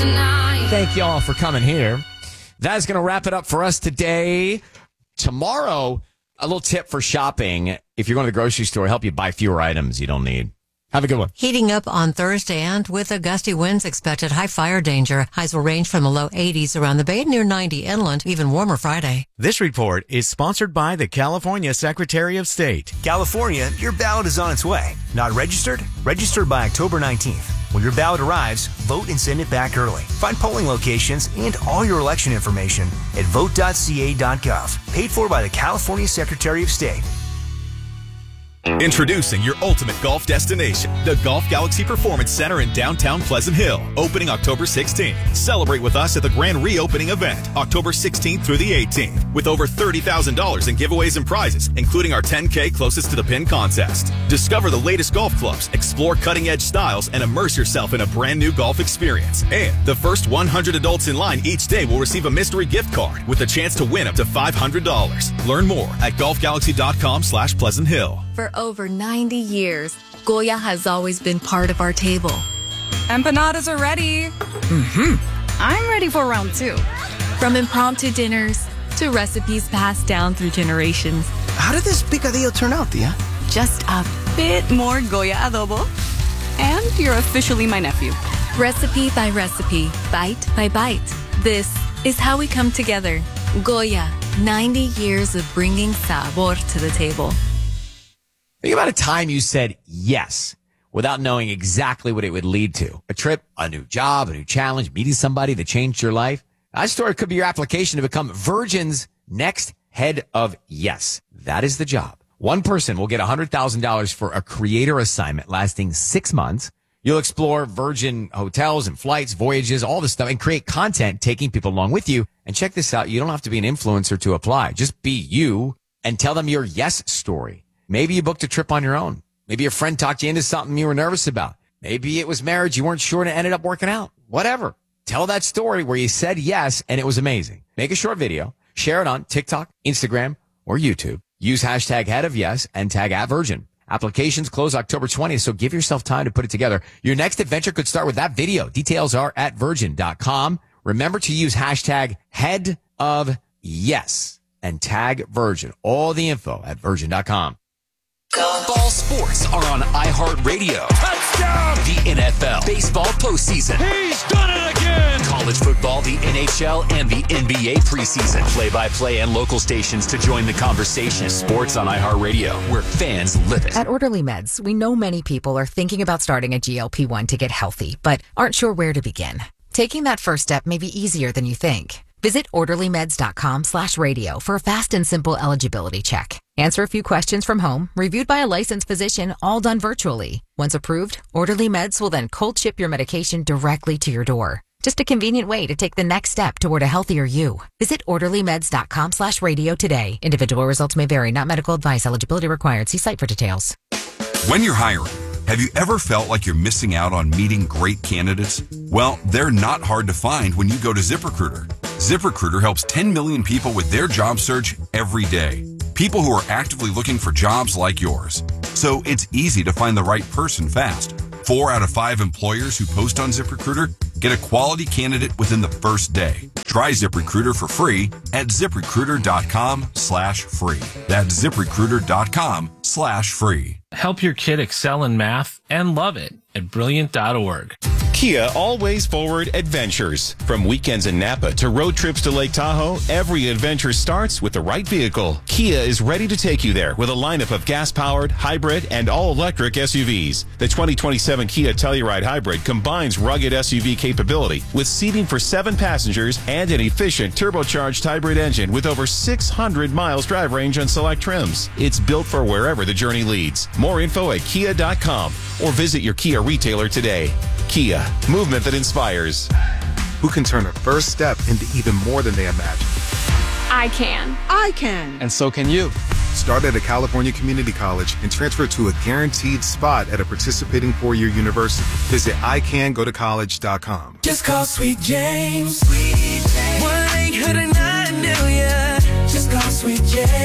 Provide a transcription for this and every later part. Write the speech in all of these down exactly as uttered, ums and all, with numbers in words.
tonight. Thank you all for coming here. That is going to wrap it up for us today. Tomorrow, a little tip for shopping. If you're going to the grocery store, help you buy fewer items you don't need. Have a good one. Heating up on Thursday, and with a gusty winds expected, high fire danger. Highs will range from the low eighties around the bay, near ninety inland, even warmer Friday. This report is sponsored by the California Secretary of State. California, your ballot is on its way. Not registered? Register by October nineteenth. When your ballot arrives, vote and send it back early. Find polling locations and all your election information at vote dot c a dot gov. Paid for by the California Secretary of State. Introducing your ultimate golf destination, the Golf Galaxy Performance Center in downtown Pleasant Hill, opening October sixteenth. Celebrate with us at the grand reopening event, October sixteenth through the eighteenth, with over thirty thousand dollars in giveaways and prizes, including our ten K closest to the pin contest. Discover the latest golf clubs, explore cutting-edge styles, and immerse yourself in a brand new golf experience. And the first one hundred adults in line each day will receive a mystery gift card with a chance to win up to five hundred dollars. Learn more at golf galaxy dot com slash Pleasant Hill. For over ninety years, Goya has always been part of our table. Empanadas are ready. Mm-hmm. I'm ready for round two. From impromptu dinners to recipes passed down through generations. How did this picadillo turn out, Tia? Just a bit more Goya adobo. And you're officially my nephew. Recipe by recipe, bite by bite. This is how we come together. Goya, ninety years of bringing sabor to the table. Think about a time you said yes without knowing exactly what it would lead to. A trip, a new job, a new challenge, meeting somebody that changed your life. That story could be your application to become Virgin's next head of yes. That is the job. One person will get one hundred thousand dollars for a creator assignment lasting six months. You'll explore Virgin hotels and flights, voyages, all this stuff, and create content taking people along with you. And check this out. You don't have to be an influencer to apply. Just be you and tell them your yes story. Maybe you booked a trip on your own. Maybe a friend talked you into something you were nervous about. Maybe it was marriage you weren't sure and it ended up working out. Whatever. Tell that story where you said yes and it was amazing. Make a short video. Share it on TikTok, Instagram, or YouTube. Use hashtag head of yes and tag at Virgin. Applications close October twentieth, so give yourself time to put it together. Your next adventure could start with that video. Details are at virgin dot com. Remember to use hashtag head of yes and tag Virgin. All the info at virgin dot com. Ball sports are on iHeartRadio. Touchdown! The N F L, baseball postseason. He's done it again! College football, the N H L, and the N B A preseason. Play-by-play and local stations to join the conversation. Sports on iHeartRadio, where fans live it. At Orderly Meds, we know many people are thinking about starting a G L P one to get healthy, but aren't sure where to begin. Taking that first step may be easier than you think. Visit orderly meds dot com slash radio for a fast and simple eligibility check. Answer a few questions from home, reviewed by a licensed physician, all done virtually. Once approved, Orderly Meds will then cold ship your medication directly to your door. Just a convenient way to take the next step toward a healthier you. Visit orderly meds dot com slash radio today. Individual results may vary, not medical advice. Eligibility required. See site for details. When you're hiring, have you ever felt like you're missing out on meeting great candidates? Well, they're not hard to find when you go to ZipRecruiter. ZipRecruiter helps ten million people with their job search every day. People who are actively looking for jobs like yours. So it's easy to find the right person fast. Four out of five employers who post on ZipRecruiter get a quality candidate within the first day. Try ZipRecruiter for free at ZipRecruiter.com slash free. That's ZipRecruiter.com slash free. Help your kid excel in math and love it at brilliant dot org. Kia Always Forward Adventures. From weekends in Napa to road trips to Lake Tahoe, every adventure starts with the right vehicle. Kia is ready to take you there with a lineup of gas-powered, hybrid, and all-electric S U Vs. The twenty twenty-seven Kia Telluride Hybrid combines rugged S U V capability with seating for seven passengers and an efficient turbocharged hybrid engine with over six hundred miles drive range on select trims. It's built for wherever the journey leads. More info at kia dot com or visit your Kia retailer today. Kia, movement that inspires. Who can turn a first step into even more than they imagine? I can. I can. And so can you. Start at a California community college and transfer to a guaranteed spot at a participating four-year university. Visit I can go to college dot com. Just call Sweet James. Sweet James. one eight hundred nine million. Just call Sweet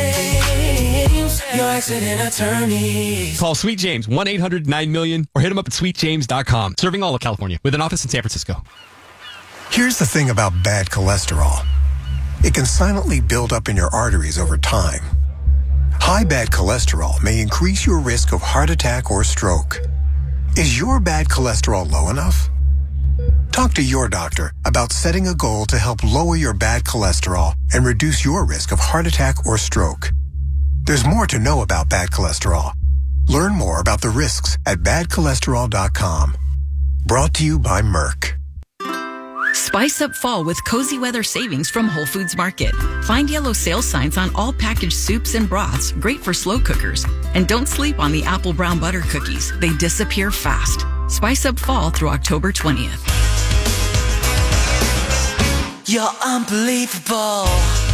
James. Your accident attorney. Call Sweet James, one eight hundred nine million, or hit them up at sweet james dot com. Serving all of California with an office in San Francisco. Here's the thing about bad cholesterol. It can silently build up in your arteries over time. High bad cholesterol may increase your risk of heart attack or stroke. Is your bad cholesterol low enough? Talk to your doctor about setting a goal to help lower your bad cholesterol and reduce your risk of heart attack or stroke. There's more to know about bad cholesterol. Learn more about the risks at bad cholesterol dot com. Brought to you by Merck. Spice up fall with cozy weather savings from Whole Foods Market. Find yellow sale signs on all packaged soups and broths, great for slow cookers. And don't sleep on the apple brown butter cookies. They disappear fast. Spice up fall through October twentieth. You're unbelievable.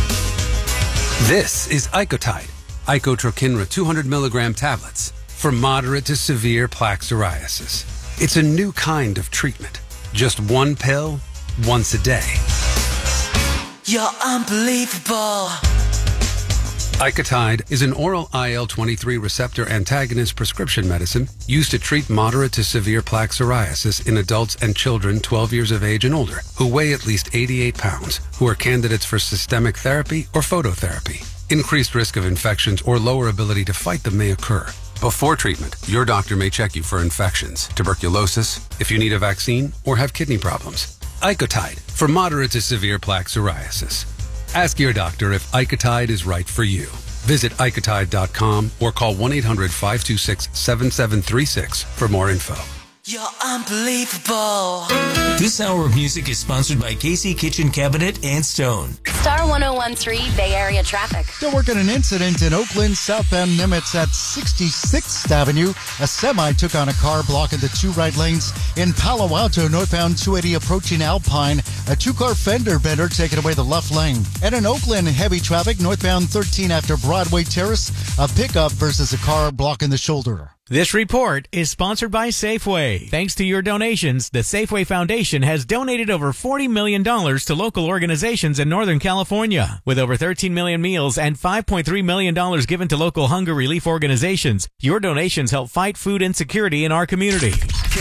This is Icotide, Icotrokinra two hundred milligram tablets for moderate to severe plaque psoriasis. It's a new kind of treatment. Just one pill, once a day. You're unbelievable. Icotide is an oral I L twenty-three receptor antagonist prescription medicine used to treat moderate to severe plaque psoriasis in adults and children twelve years of age and older who weigh at least eighty-eight pounds, who are candidates for systemic therapy or phototherapy. Increased risk of infections or lower ability to fight them may occur. Before treatment, your doctor may check you for infections, tuberculosis, if you need a vaccine, or have kidney problems. Icotide for moderate to severe plaque psoriasis. Ask your doctor if Icotide is right for you. Visit Icotide dot com or call one eight hundred five two six seven seven three six for more info. You're unbelievable. This hour of music is sponsored by Casey Kitchen Cabinet and Stone. Star one oh one point three Bay Area traffic. Still working an incident in Oakland, southbound Nimitz at sixty-sixth Avenue. A semi took on a car blocking the two right lanes. In Palo Alto, northbound two eighty approaching Alpine. A two-car fender bender taking away the left lane. And in Oakland, heavy traffic northbound thirteen after Broadway Terrace. A pickup versus a car blocking the shoulder. This report is sponsored by Safeway. Thanks to your donations, the Safeway Foundation has donated over forty million dollars to local organizations in Northern California. With over thirteen million meals and five point three million dollars given to local hunger relief organizations, your donations help fight food insecurity in our community.